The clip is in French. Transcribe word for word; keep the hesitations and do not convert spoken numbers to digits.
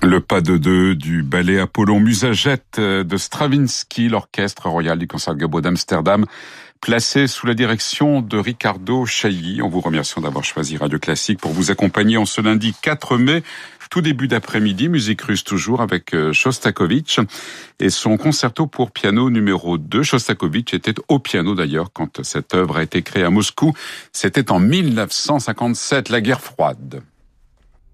Le pas de deux du ballet Apollon Musagète de Stravinsky, l'orchestre royal du Concertgebouw d'Amsterdam, placé sous la direction de Riccardo Chailly. En vous remerciant d'avoir choisi Radio Classique pour vous accompagner en ce lundi quatre mai, tout début d'après-midi, musique russe toujours avec Shostakovich et son concerto pour piano numéro deux. Shostakovich était au piano d'ailleurs quand cette œuvre a été créée à Moscou. C'était en mille neuf cent cinquante-sept, la guerre froide.